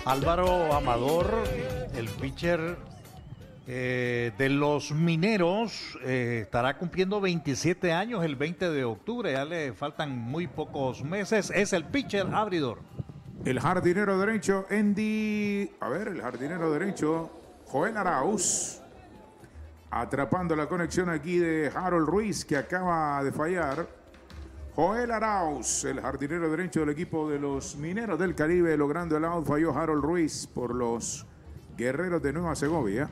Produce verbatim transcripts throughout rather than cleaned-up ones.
Álvaro Amador, el pitcher eh, de los Mineros, eh, estará cumpliendo veintisiete años el veinte de octubre. Ya le faltan muy pocos meses. Es el pitcher abridor. El jardinero derecho, Andy. A ver, el jardinero derecho, Joel Arauz. Atrapando la conexión aquí de Harold Ruiz, que acaba de fallar. Joel Arauz, el jardinero derecho del equipo de los Mineros del Caribe, logrando el out. Falló Harold Ruiz por los Guerreros de Nueva Segovia.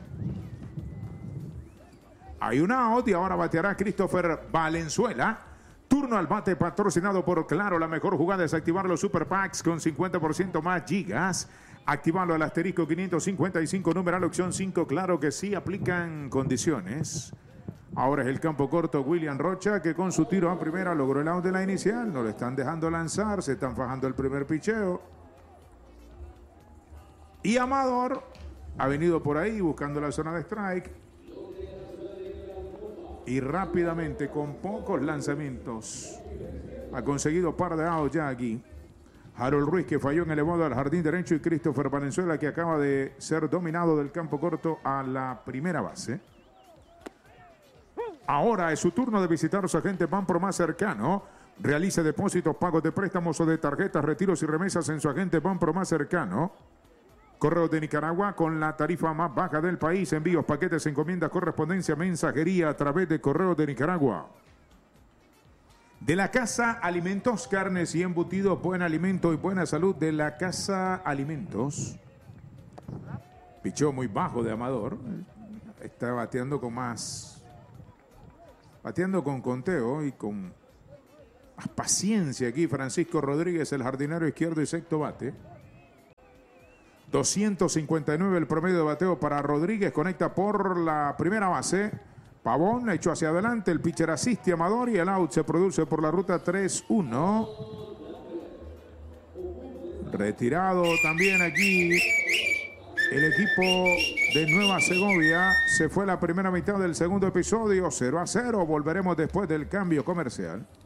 Hay un out y ahora bateará Christopher Valenzuela. Turno al bate patrocinado por Claro. La mejor jugada es activar los Super Packs con cincuenta por ciento más gigas. Activarlo al asterisco quinientos cincuenta y cinco, numeral opción cinco. Claro que sí, aplican condiciones. Ahora es el campo corto William Rocha, que con su tiro a primera logró el out de la inicial. No le están dejando lanzar, se están fajando el primer picheo. Y Amador ha venido por ahí buscando la zona de strike. Y rápidamente, con pocos lanzamientos, ha conseguido par de outs ya aquí. Harold Ruiz, que falló en el elevado al jardín derecho, y Christopher Valenzuela, que acaba de ser dominado del campo corto a la primera base. Ahora es su turno de visitar a su agente Banpro más cercano. Realice depósitos, pagos de préstamos o de tarjetas, retiros y remesas en su agente Banpro más cercano. Correos de Nicaragua con la tarifa más baja del país. Envíos, paquetes, encomiendas, correspondencia, mensajería a través de Correos de Nicaragua. De la Casa Alimentos, carnes y embutidos, buen alimento y buena salud. De la Casa Alimentos. Pichó muy bajo de Amador. Está bateando con más... Bateando con conteo y con más paciencia aquí Francisco Rodríguez, el jardinero izquierdo y sexto bate. doscientos cincuenta y nueve el promedio de bateo para Rodríguez. Conecta por la primera base. Pavón echó hacia adelante. El pitcher asiste a Amador y el out se produce por la ruta tres uno. Retirado también aquí el equipo de Nueva Segovia. Se fue la primera mitad del segundo episodio. cero a cero. Volveremos después del cambio comercial.